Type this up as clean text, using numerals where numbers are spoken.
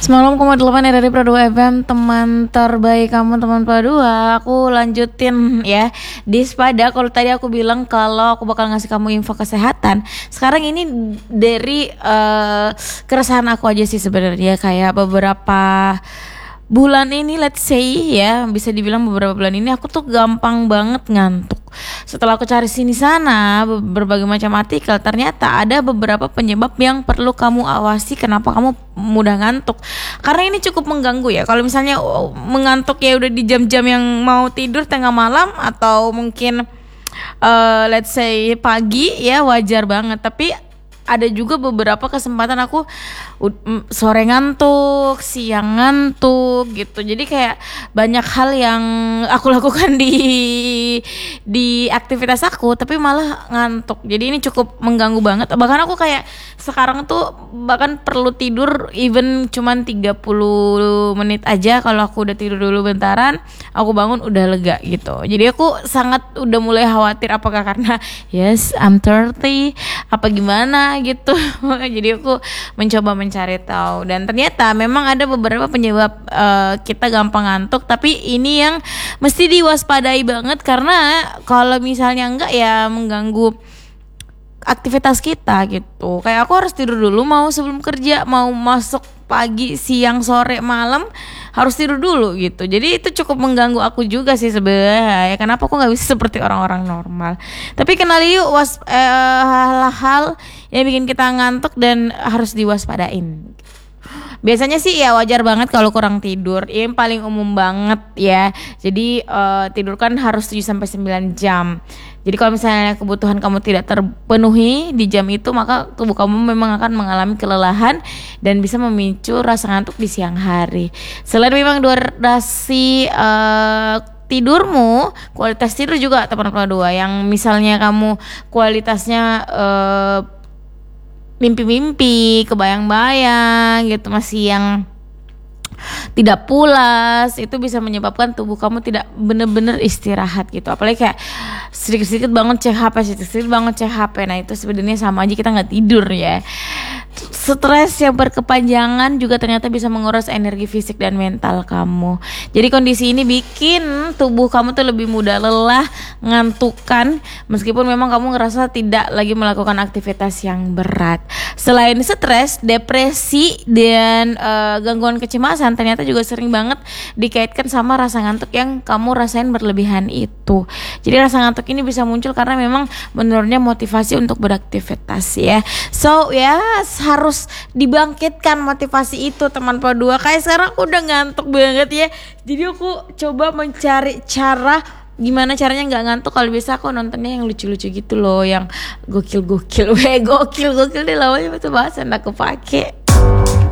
9,8 dari Pro 2 FM, teman terbaik kamu, teman Pro 2. Aku lanjutin ya di Spada. Kalau tadi aku bilang kalau aku bakal ngasih kamu info kesehatan, sekarang ini dari keresahan aku aja sih sebenarnya. Kayak beberapa bulan ini, let's say ya, bisa dibilang beberapa bulan ini aku tuh gampang banget ngantuk. Setelah aku cari sini sana berbagai macam artikel, ternyata ada beberapa penyebab yang perlu kamu awasi kenapa kamu mudah ngantuk. Karena ini cukup mengganggu ya. Kalau misalnya mengantuk ya udah di jam-jam yang mau tidur tengah malam atau mungkin let's say pagi ya, wajar banget. Tapi ada juga beberapa kesempatan aku sore ngantuk, siang ngantuk gitu. Jadi kayak banyak hal yang aku lakukan di aktivitas aku tapi malah ngantuk. Jadi ini cukup mengganggu banget. Bahkan aku kayak sekarang tuh bahkan perlu tidur even cuman 30 menit aja. Kalau aku udah tidur dulu bentaran, aku bangun udah lega gitu. Jadi aku sangat udah mulai khawatir apakah karena yes I'm 30 apa gimana gitu. Jadi aku mencoba mencari tahu, dan ternyata memang ada beberapa penyebab kita gampang ngantuk, tapi ini yang mesti diwaspadai banget karena kalau misalnya enggak ya mengganggu aktivitas kita gitu. Kayak aku harus tidur dulu mau sebelum kerja, mau masuk pagi, siang, sore, malam harus tidur dulu gitu. Jadi itu cukup mengganggu aku juga sih sebenarnya. Kenapa aku nggak bisa seperti orang-orang normal? Tapi kenali yuk hal-hal yang bikin kita ngantuk dan harus diwaspadain. Biasanya sih ya wajar banget kalau kurang tidur. Ini paling umum banget ya. Jadi tidur kan harus 7-9 jam. Jadi kalau misalnya kebutuhan kamu tidak terpenuhi di jam itu, maka tubuh kamu memang akan mengalami kelelahan dan bisa memicu rasa ngantuk di siang hari. Selain memang durasi tidurmu, kualitas tidur juga teman Pro 2. Yang misalnya kamu kualitasnya mimpi-mimpi, kebayang-bayang gitu, masih yang tidak pulas, itu bisa menyebabkan tubuh kamu tidak benar-benar istirahat gitu. Apalagi kayak sedikit-sedikit banget cek HP, sedikit-sedikit banget cek HP. Nah itu sebenarnya sama aja kita nggak tidur ya. Stres yang berkepanjangan juga ternyata bisa menguras energi fisik dan mental kamu. Jadi kondisi ini bikin tubuh kamu tuh lebih mudah lelah, ngantukan, meskipun memang kamu ngerasa tidak lagi melakukan aktivitas yang berat. Selain stres, depresi dan gangguan kecemasan ternyata juga sering banget dikaitkan sama rasa ngantuk yang kamu rasain berlebihan itu. Jadi rasa ngantuk ini bisa muncul karena memang menurunnya motivasi untuk beraktivitas ya. So ya harus dibangkitkan motivasi itu teman Pro 2. Kayak sekarang aku udah ngantuk banget ya. Jadi aku coba mencari cara gimana caranya nggak ngantuk. Kalau biasa aku nontonnya yang lucu-lucu gitu loh, yang gokil-gokil. Gokil deh lawannya, betul bahasa aku pakai.